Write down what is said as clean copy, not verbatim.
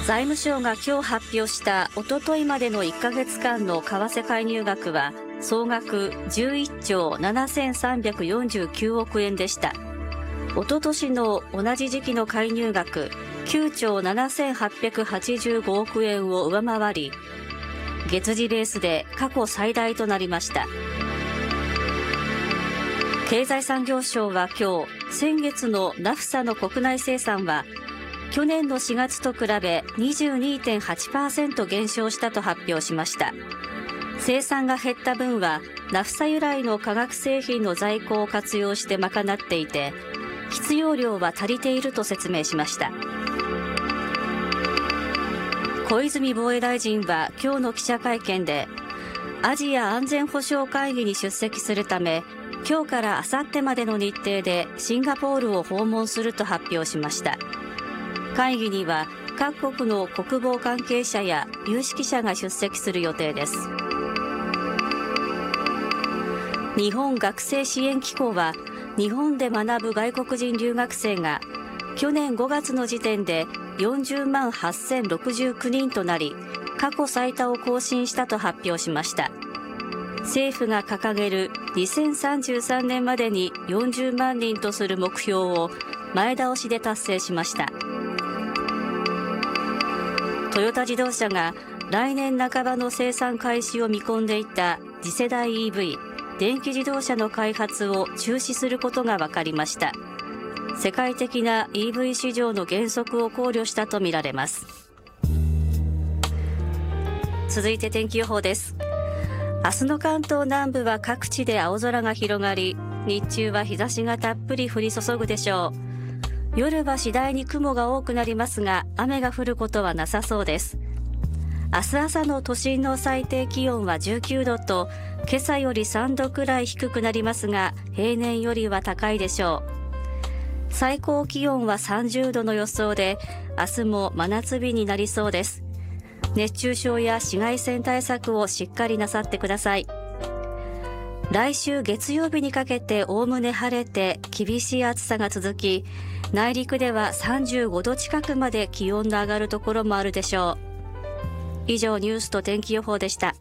財務省が今日発表したおとといまでの1ヶ月間の為替介入額は総額11兆7349億円でした。おととしの同じ時期の介入額9兆7885億円を上回り、月次ベースで過去最大となりました。経済産業省は今日、先月のナフサの国内生産は去年の4月と比べ 22.8% 減少したと発表しました。生産が減った分はナフサ由来の化学製品の在庫を活用して賄っていて、必要量は足りていると説明しました。小泉防衛大臣は今日の記者会見で、アジア安全保障会議に出席するため、今日から明後日までの日程でシンガポールを訪問すると発表しました。会議には各国の国防関係者や有識者が出席する予定です。日本学生支援機構は、日本で学ぶ外国人留学生が去年5月の時点で40万8069人となり、過去最多を更新したと発表しました。政府が掲げる2033年までに40万人とする目標を前倒しで達成しました。トヨタ自動車が来年半ばの生産開始を見込んでいた次世代 EV、電気自動車の開発を中止することが分かりました。世界的な EV 市場の減速を考慮したとみられます。続いて天気予報です。明日の関東南部は各地で青空が広がり、日中は日差しがたっぷり降り注ぐでしょう。夜は次第に雲が多くなりますが、雨が降ることはなさそうです。明日朝の都心の最低気温は19度と、今朝より3度くらい低くなりますが、平年よりは高いでしょう。最高気温は30度の予想で、明日も真夏日になりそうです。熱中症や紫外線対策をしっかりなさってください。来週月曜日にかけておおむね晴れて厳しい暑さが続き、内陸では35度近くまで気温の上がるところもあるでしょう。以上、ニュースと天気予報でした。